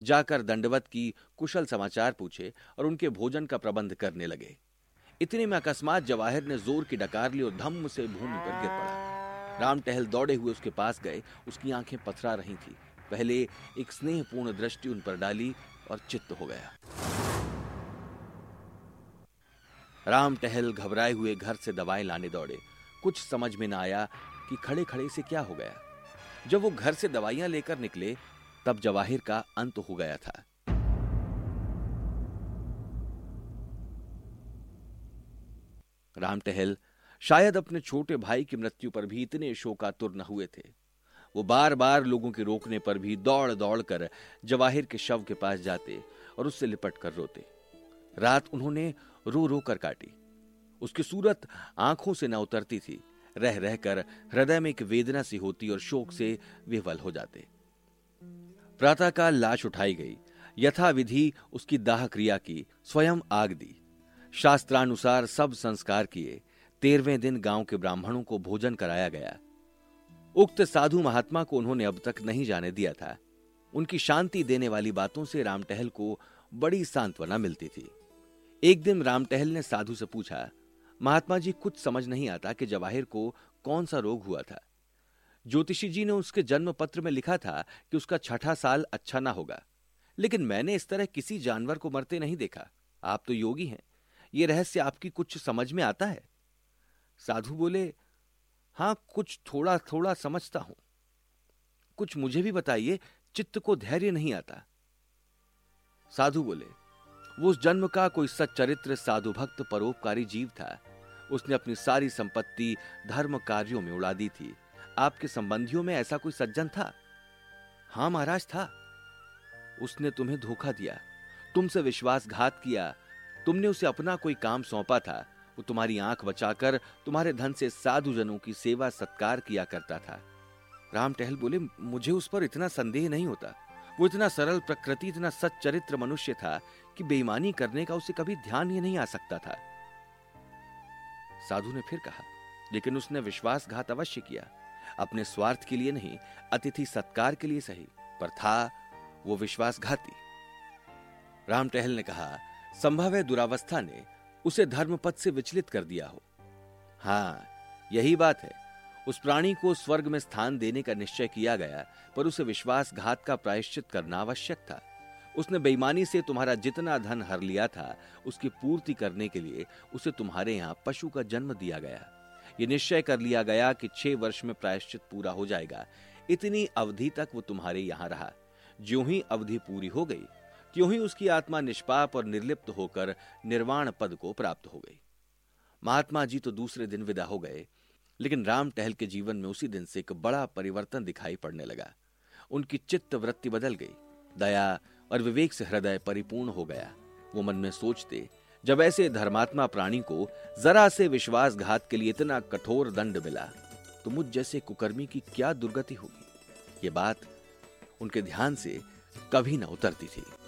जाकर दंडवत की कुशल समाचार पूछे और उनके भोजन का प्रबंध करने लगे। इतने में अकस्मात जवाहिर ने जोर की डकार ली और धम्म से भूमि पर गिर पड़ा। राम टहल दौड़े हुए उसके पास गए। उसकी आंखें पथरा रही थी। पहले एक स्नेहपूर्ण दृष्टि उन पर डाली और चित्त हो गया। राम टहल घबराए हुए घर से दवाएं लाने दौड़े। कुछ समझ में न आया कि खड़े खड़े से क्या हो गया। जब वो घर से दवाइयां लेकर निकले तब जवाहिर का अंत हो गया था। राम टहल शायद अपने छोटे भाई की मृत्यु पर भी इतने शोकातुर न हुए थे। वो बार बार लोगों के रोकने पर भी दौड़ दौड़ कर जवाहिर के शव के पास जाते और उससे लिपट कर रोते। रात उन्होंने रो रो कर काटी। उसकी सूरत आंखों से न उतरती थी। रह रहकर हृदय में एक वेदना सी होती और शोक से विह्वल हो जाते। प्रातःकाल लाश उठाई गई। यथाविधि उसकी दाह क्रिया की, स्वयं आग दी। शास्त्रानुसार सब संस्कार किए। 13वें दिन गांव के ब्राह्मणों को भोजन कराया गया। उक्त साधु महात्मा को उन्होंने अब तक नहीं जाने दिया था। उनकी शांति देने वाली बातों से राम टहल को बड़ी सांत्वना मिलती थी। एक दिन राम टहल ने साधु से पूछा, महात्मा जी, कुछ समझ नहीं आता कि जवाहिर को कौन सा रोग हुआ था। ज्योतिषी जी ने उसके जन्म पत्र में लिखा था कि उसका 6ठा साल अच्छा ना होगा, लेकिन मैंने इस तरह किसी जानवर को मरते नहीं देखा। आप तो योगी हैं, ये रहस्य आपकी कुछ समझ में आता है? साधु बोले, हां, कुछ थोड़ा थोड़ा समझता हूं। कुछ मुझे भी बताइए, चित्त को धैर्य नहीं आता। साधु बोले, वो उस जन्म का कोई सच्चरित्र साधु भक्त परोपकारी जीव था। उसने अपनी सारी संपत्ति धर्म कार्यों में उड़ा दी थी। आपके संबंधियों में ऐसा कोई सज्जन था? हां महाराज, था। उसने तुम्हें धोखा दिया, तुमसे विश्वासघात किया। तुमने उसे अपना कोई काम सौंपा था। वो तुम्हारी आंख बचाकर तुम्हारे धन से साधु जनों की सेवा सत्कार किया करता था। राम टहल बोले, मुझे उस पर इतना संदेह नहीं होता। वो इतना सरल प्रकृति, इतना सच्चरित्र मनुष्य था कि बेईमानी करने का उसे कभी ध्यान ही नहीं आ सकता था। साधु ने फिर कहा, लेकिन उसने विश्वासघात अवश्य किया। अपने स्वार्थ के लिए नहीं, अतिथि सत्कार के लिए सही, पर था वो विश्वासघाती। राम टहल ने कहा, संभव है दुरावस्था ने उसे धर्मपथ से विचलित कर दिया हो। हां, यही बात है। उस प्राणी को स्वर्ग में स्थान देने का निश्चय किया गया, पर उसे विश्वासघात का प्रायश्चित करना आवश्यक था। उसने बेईमानी से तुम्हारा जितना धन हर लिया था, उसकी पूर्ति करने के लिए उसे तुम्हारे यहां पशु का जन्म दिया गया। यह निश्चय कर लिया गया कि 6 वर्ष में प्रायश्चित पूरा हो जाएगा। इतनी अवधि तक वो तुम्हारे यहां रहा। ज्यों ही अवधि पूरी हो गई, त्यों ही उसकी आत्मा निष्पाप और निर्लिप्त होकर निर्वाण पद को प्राप्त हो गई। महात्मा जी तो दूसरे दिन विदा हो गए, लेकिन राम टहल के जीवन में उसी दिन से एक बड़ा परिवर्तन दिखाई पड़ने लगा। उनकी चित्त वृत्ति बदल गई। दया और विवेक से हृदय परिपूर्ण हो गया। वो मन में सोचते, जब ऐसे धर्मात्मा प्राणी को जरा से विश्वासघात के लिए इतना कठोर दंड मिला, तो मुझ जैसे कुकर्मी की क्या दुर्गति होगी। ये बात उनके ध्यान से कभी न उतरती थी।